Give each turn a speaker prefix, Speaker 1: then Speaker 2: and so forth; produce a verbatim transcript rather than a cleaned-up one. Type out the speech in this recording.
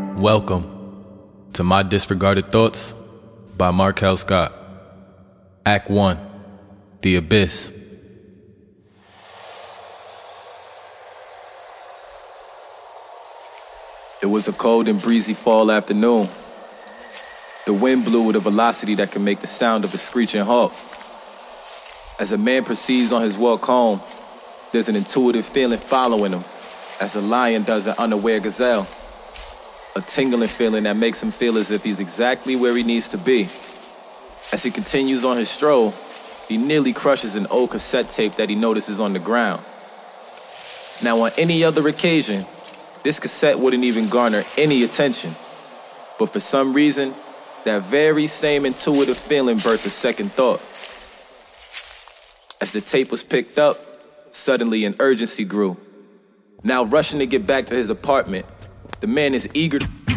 Speaker 1: Welcome to My Disregarded Thoughts by Markel Scott. Act one, The Abyss. It was a cold and breezy fall afternoon. The wind blew with a velocity that could make the sound of a screeching hawk. As a man proceeds on his walk home, there's an intuitive feeling following him, as a lion does an unaware gazelle. A tingling feeling that makes him feel as if he's exactly where he needs to be. As he continues on his stroll, he nearly crushes an old cassette tape that he notices on the ground. Now, on any other occasion, this cassette wouldn't even garner any attention. But for some reason, that very same intuitive feeling birthed a second thought. As the tape was picked up, suddenly an urgency grew. Now rushing to get back to his apartment, the man is eager to